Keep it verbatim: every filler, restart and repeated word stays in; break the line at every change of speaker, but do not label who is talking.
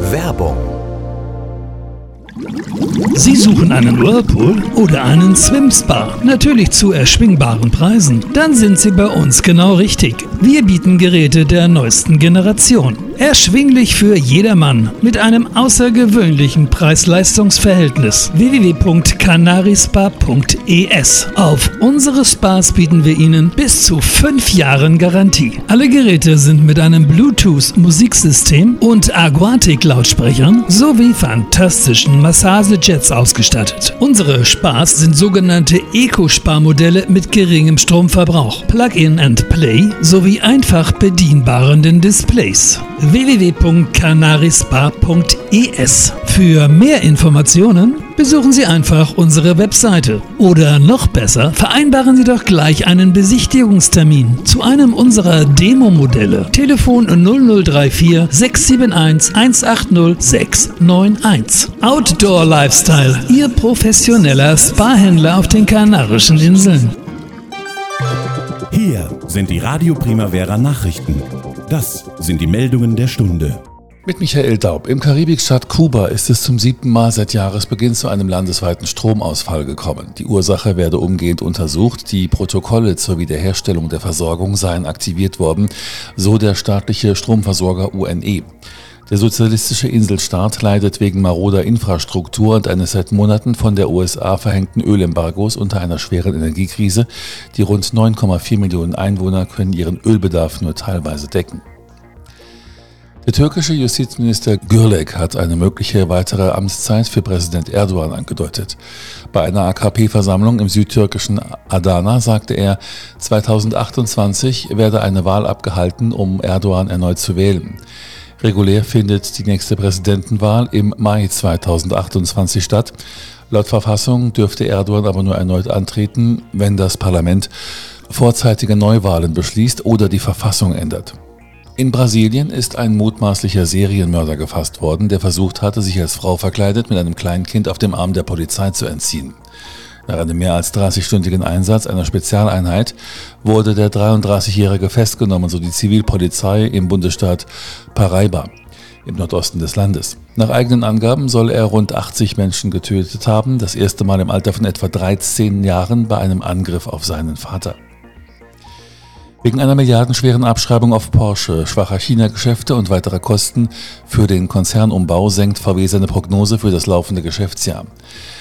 Werbung.
Sie suchen einen Whirlpool oder einen Swim-Spa? Natürlich zu erschwingbaren Preisen? Dann sind Sie bei uns genau richtig. Wir bieten Geräte der neuesten Generation. Erschwinglich für jedermann mit einem außergewöhnlichen Preis-Leistungs-Verhältnis. w w w punkt canarispa punkt e s. Auf unsere Spas bieten wir Ihnen bis zu fünf Jahren Garantie. Alle Geräte sind mit einem Bluetooth-Musiksystem und Aquatic-Lautsprechern sowie fantastischen Massagejets ausgestattet. Unsere Spas sind sogenannte Eco-Spa-Modelle mit geringem Stromverbrauch, Plug-in and Play sowie einfach bedienbaren Displays. w w w punkt canarispa punkt e s. Für mehr Informationen besuchen Sie einfach unsere Webseite. Oder noch besser, vereinbaren Sie doch gleich einen Besichtigungstermin zu einem unserer Demo-Modelle. Telefon null null drei vier sechs sieben eins eins acht null sechs neun eins. Outdoor Lifestyle, Ihr professioneller Spa-Händler auf den Kanarischen Inseln.
Hier sind die Radio Primavera Nachrichten. Das sind die Meldungen der Stunde.
Mit Michael Daub. Im Karibikstaat Kuba ist es zum siebten Mal seit Jahresbeginn zu einem landesweiten Stromausfall gekommen. Die Ursache werde umgehend untersucht. Die Protokolle zur Wiederherstellung der Versorgung seien aktiviert worden, so der staatliche Stromversorger U N E. Der sozialistische Inselstaat leidet wegen maroder Infrastruktur und eines seit Monaten von der U S A verhängten Ölembargos unter einer schweren Energiekrise. Die rund neun Komma vier Millionen Einwohner können ihren Ölbedarf nur teilweise decken. Der türkische Justizminister Gürlek hat eine mögliche weitere Amtszeit für Präsident Erdogan angedeutet. Bei einer A K P-Versammlung im südtürkischen Adana sagte er, zweitausendachtundzwanzig werde eine Wahl abgehalten, um Erdogan erneut zu wählen. Regulär findet die nächste Präsidentenwahl im Mai zweitausendachtundzwanzig statt. Laut Verfassung dürfte Erdogan aber nur erneut antreten, wenn das Parlament vorzeitige Neuwahlen beschließt oder die Verfassung ändert. In Brasilien ist ein mutmaßlicher Serienmörder gefasst worden, der versucht hatte, sich als Frau verkleidet mit einem kleinen Kind auf dem Arm der Polizei zu entziehen. Nach einem mehr als dreißigstündigen Einsatz einer Spezialeinheit wurde der dreiunddreißigjährige festgenommen, so die Zivilpolizei im Bundesstaat Paraíba im Nordosten des Landes. Nach eigenen Angaben soll er rund achtzig Menschen getötet haben, das erste Mal im Alter von etwa dreizehn Jahren bei einem Angriff auf seinen Vater. Wegen einer milliardenschweren Abschreibung auf Porsche, schwacher China-Geschäfte und weiterer Kosten für den Konzernumbau senkt V W seine Prognose für das laufende Geschäftsjahr.